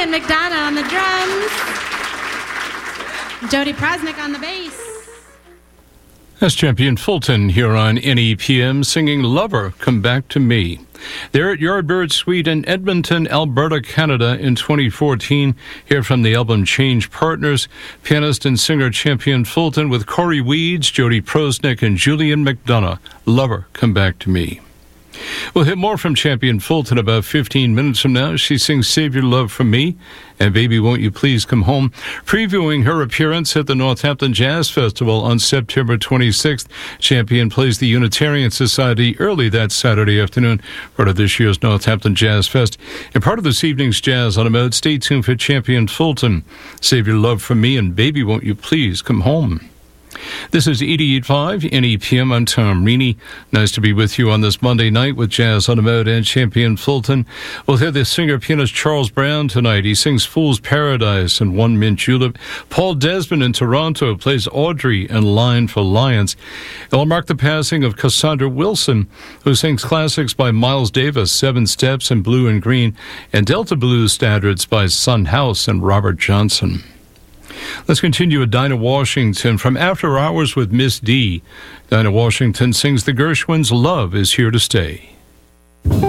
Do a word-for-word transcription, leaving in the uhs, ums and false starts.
Julian McDonough on the drums. Jody Prosnick on the bass. That's Champion Fulton here on N E P M singing Lover, Come Back to Me. They're at Yardbird Suite in Edmonton, Alberta, Canada in twenty fourteen. Here from the album Change Partners, pianist and singer Champion Fulton with Corey Weeds, Jody Prosnick, and Julian McDonough. Lover, Come Back to Me. We'll hit more from Champion Fulton about fifteen minutes from now. She sings Save Your Love for Me and Baby Won't You Please Come Home, previewing her appearance at the Northampton Jazz Festival on September twenty-sixth. Champion plays the Unitarian Society early that Saturday afternoon, part of this year's Northampton Jazz Fest. And part of this evening's Jazz on a Mode, stay tuned for Champion Fulton, Save Your Love for Me and Baby Won't You Please Come Home. This is eighty-eight point five N E P M. I'm Tom Reaney. Nice to be with you on this Monday night with Jazz on the Mode and Champion Fulton. We'll hear the singer-pianist Charles Brown tonight. He sings Fool's Paradise and One Mint Julep. Paul Desmond in Toronto plays Audrey and Line for Lions. It'll mark the passing of Cassandra Wilson, who sings classics by Miles Davis, Seven Steps and Blue and Green, and Delta Blues standards by Son House and Robert Johnson. Let's continue with Dinah Washington from After Hours with Miss D. Dinah Washington sings the Gershwins' Love Is Here to Stay.